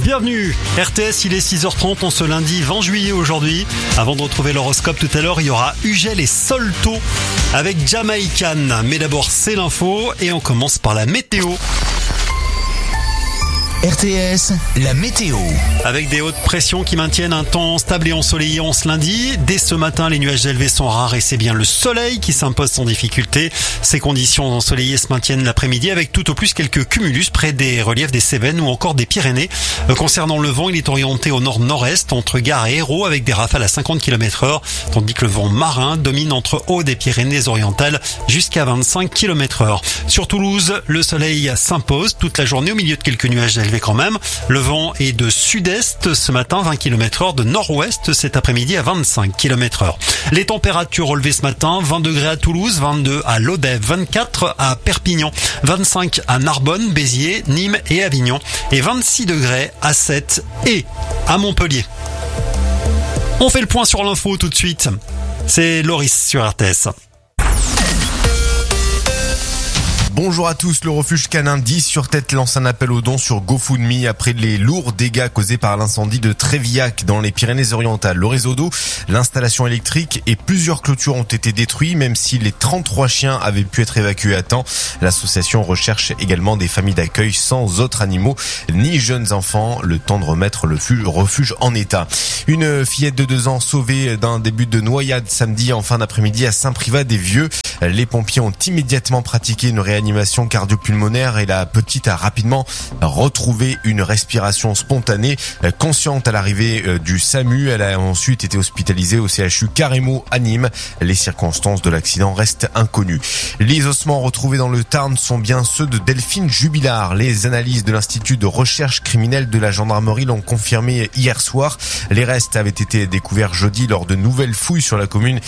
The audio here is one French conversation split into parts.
Bienvenue, RTS, il est 6h30, on ce lundi 20 juillet aujourd'hui. Avant de retrouver l'horoscope tout à l'heure, il y aura Ugel et Solto avec Jamaïcan. Mais d'abord, c'est l'info et on commence par la météo. RTS, la météo. Avec des hautes pressions qui maintiennent un temps stable et ensoleillé en ce lundi. Dès ce matin, les nuages élevés sont rares et c'est bien le soleil qui s'impose sans difficulté. Ces conditions ensoleillées se maintiennent l'après-midi avec tout au plus quelques cumulus près des reliefs des Cévennes ou encore des Pyrénées. Concernant le vent, il est orienté au nord-nord-est entre Gare et Hérault avec des rafales à 50 km/h, tandis que le vent marin domine entre Aude des Pyrénées-Orientales jusqu'à 25 km/h. Sur Toulouse, le soleil s'impose toute la journée au milieu de quelques nuages élevés quand même. Le vent est de sud-est ce matin, 20 km/h, de nord-ouest cet après-midi à 25 km/h. Les températures relevées ce matin, 20 degrés à Toulouse, 22 à Lodève, 24 à Perpignan, 25 à Narbonne, Béziers, Nîmes et Avignon et 26 degrés à Sète et à Montpellier. On fait le point sur l'info tout de suite. C'est Loris sur RTS. Bonjour à tous, le refuge canin 10 sur Tête lance un appel aux dons sur GoFundMe après les lourds dégâts causés par l'incendie de Trévillac dans les Pyrénées-Orientales. Le réseau d'eau, l'installation électrique et plusieurs clôtures ont été détruits, même si les 33 chiens avaient pu être évacués à temps. L'association recherche également des familles d'accueil sans autres animaux ni jeunes enfants, le temps de remettre le refuge en état. Une fillette de 2 ans sauvée d'un début de noyade samedi en fin d'après-midi à Saint-Privat-des-Vieux. Les pompiers ont immédiatement pratiqué une réanimation cardio-pulmonaire et la petite a rapidement retrouvé une respiration spontanée. Consciente à l'arrivée du SAMU, elle a ensuite été hospitalisée au CHU Carremo à Nîmes. Les circonstances de l'accident restent inconnues. Les ossements retrouvés dans le Tarn sont bien ceux de Delphine Jubilard. Les analyses de l'Institut de recherche criminelle de la gendarmerie l'ont confirmé hier soir. Les restes avaient été découverts jeudi lors de nouvelles fouilles sur la commune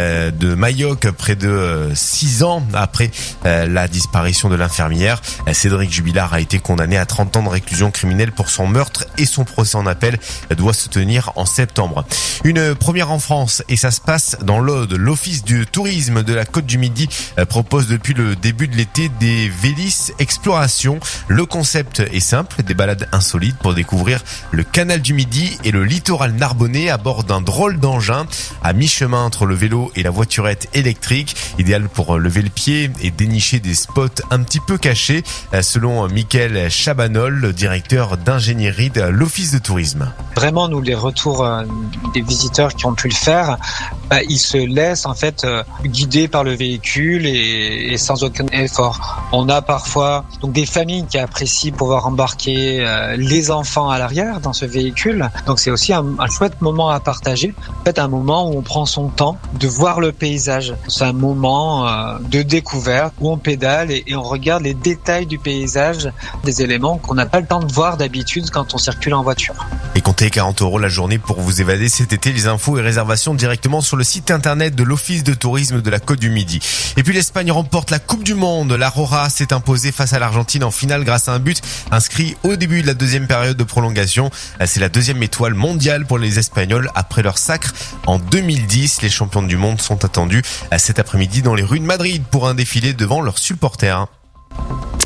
de Mayoc, près de 6 ans après la disparition de l'infirmière. Cédric Jubilard a été condamné à 30 ans de réclusion criminelle pour son meurtre et son procès en appel doit se tenir en septembre. Une première en France et ça se passe dans l'Aude. L'Office du tourisme de la Côte du Midi propose depuis le début de l'été des Vélis Exploration. Le concept est simple, des balades insolites pour découvrir le canal du Midi et le littoral narbonnais à bord d'un drôle d'engin à mi-chemin entre le vélo et la voiturette électrique, idéal pour lever le pied et dénicher des spots un petit peu cachés, selon Mickaël Chabanol, le directeur d'ingénierie de l'Office de tourisme. Vraiment, nous, les retours des visiteurs qui ont pu le faire, ils se laissent en fait guider par le véhicule et sans aucun effort. On a parfois donc des familles qui apprécient pouvoir embarquer les enfants à l'arrière dans ce véhicule. Donc c'est aussi un chouette moment à partager. En fait, un moment où on prend son temps de voir le paysage. C'est un moment de découverte où on pédale et on regarde les détails du paysage, des éléments qu'on n'a pas le temps de voir d'habitude quand on circule en voiture. Et comptez 40 € la journée pour vous évader cet été. Les infos et réservations directement sur le site internet de l'Office de tourisme de la Côte du Midi. Et puis l'Espagne remporte la Coupe du Monde. La Roja s'est imposée face à l'Argentine en finale grâce à un but inscrit au début de la deuxième période de prolongation. C'est la deuxième étoile mondiale pour les Espagnols après leur sacre en 2010. Les champions du monde sont attendus cet après-midi dans les rues de Madrid pour un défilé devant leurs supporters.